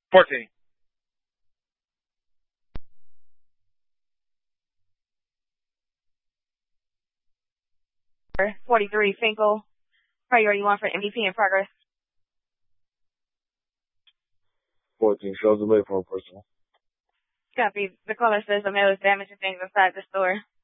14. 43, Finkel. Priority 1 for MVP in progress. 14, shows the way for a personal. Copy. The caller says the mail is damaged and things inside the store.